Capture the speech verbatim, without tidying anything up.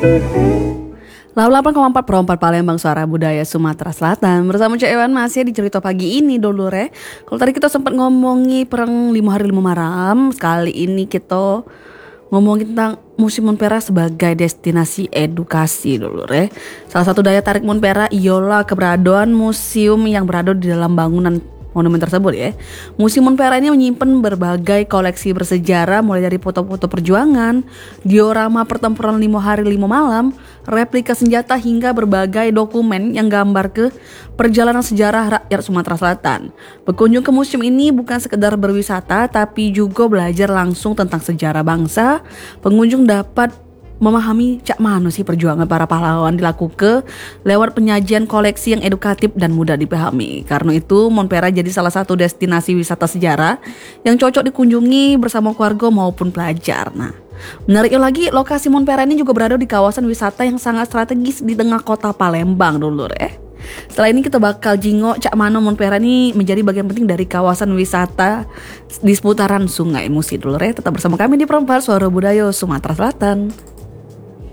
delapan koma empat per empat Palembang, suara budaya Sumatera Selatan. Bersama Cak Ewan masih di cerita pagi ini dulu re. Kalau tadi kita sempat ngomongi perang lima hari lima malam, sekali ini kita ngomongin tentang Museum Monpera sebagai destinasi edukasi dulu re. Salah satu daya tarik Monpera ialah keberadaan museum yang berada di dalam bangunan monumen tersebut ya. Museum Monpera ini menyimpan berbagai koleksi bersejarah, mulai dari foto-foto perjuangan, diorama pertempuran lima hari lima malam, replika senjata hingga berbagai dokumen yang gambar ke perjalanan sejarah rakyat Sumatera Selatan. Berkunjung ke museum ini bukan sekedar berwisata, tapi juga belajar langsung tentang sejarah bangsa. Pengunjung dapat memahami cak mano sih perjuangan para pahlawan dilakukan lewat penyajian koleksi yang edukatif dan mudah dipahami. Karena itu Monpera jadi salah satu destinasi wisata sejarah yang cocok dikunjungi bersama keluarga maupun pelajar. Nah, menariknya lagi, lokasi Monpera ini juga berada di kawasan wisata yang sangat strategis di tengah kota Palembang dulu eh. Setelah ini kita bakal jingok cak mano Monpera ini menjadi bagian penting dari kawasan wisata di seputaran Sungai Musi dulu eh. Tetap bersama kami di Perempat Suara Budaya Sumatera Selatan.